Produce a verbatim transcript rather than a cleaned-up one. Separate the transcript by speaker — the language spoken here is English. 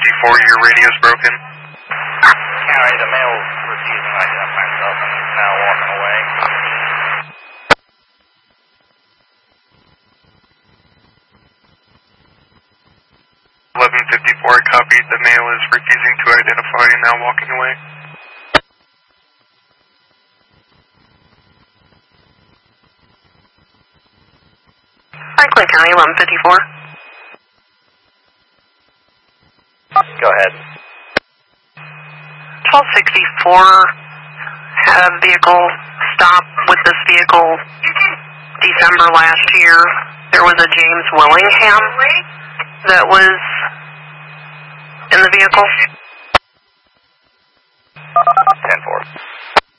Speaker 1: fifty-four, your radio's broken.
Speaker 2: County, the male refusing to identify himself and is now walking away.
Speaker 1: eleven fifty-four, copy. The male is refusing to identify and now walking away.
Speaker 3: Franklin County, eleven fifty-four.
Speaker 2: Go ahead.
Speaker 3: twelve sixty-four had a vehicle stop with this vehicle December last year. There was a James Willingham that was in the vehicle.